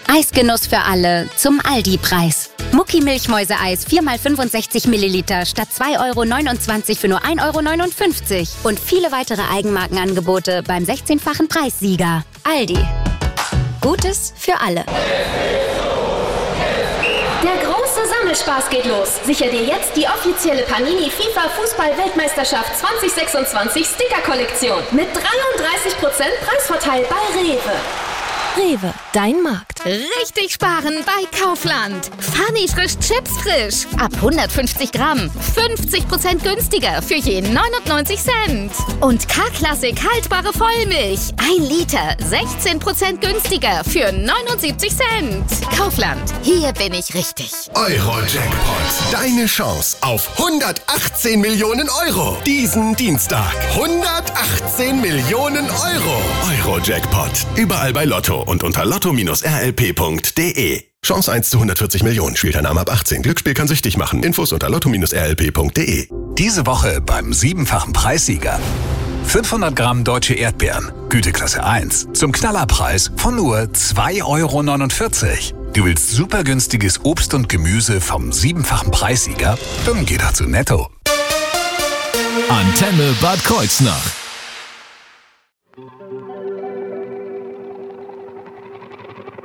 Eisgenuss für alle zum Aldi-Preis. Mucki-Milchmäuse-Eis 4x65 Milliliter statt 2,29 € für nur 1,59 € und viele weitere Eigenmarkenangebote beim 16-fachen Preissieger. Aldi. Gutes für alle. Der große Sammelspaß geht los. Sicher dir jetzt die offizielle Panini FIFA Fußball-Weltmeisterschaft 2026 Sticker-Kollektion mit 33% Preisvorteil bei Rewe. Rewe, dein Markt. Richtig sparen bei Kaufland. Funny frisch Chips frisch. Ab 150 Gramm. 50% günstiger für je 99 Cent. Und K-Klassik haltbare Vollmilch. 1 Liter. 16% günstiger für 79 Cent. Kaufland. Hier bin ich richtig. Euro-Jackpot. Deine Chance auf 118 Millionen Euro. Diesen Dienstag. 118 Millionen Euro. Euro-Jackpot. Überall bei Lotto und unter lotto-rlp.de. Chance 1 zu 140 Millionen. Spielteilnahme ab 18. Glücksspiel kann süchtig machen. Infos unter lotto-rlp.de. Diese Woche beim 7-fachen Preissieger. 500 Gramm deutsche Erdbeeren. Güteklasse 1. Zum Knallerpreis von nur 2,49 €. Du willst super günstiges Obst und Gemüse vom 7-fachen Preissieger? Dann geh doch zu Netto. Antenne Bad Kreuznach.